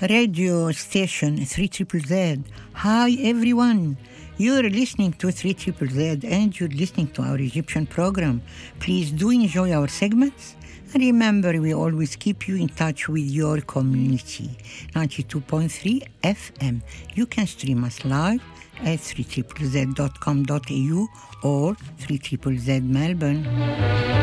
radio station 3ZZZ. Hi everyone. You're listening to 3ZZZ and you're listening to our Egyptian program. Please do enjoy our segments. And remember, we always keep you in touch with your community. 92.3 FM. You can stream us live at 3ZZZ.com.au or 3ZZZ Melbourne.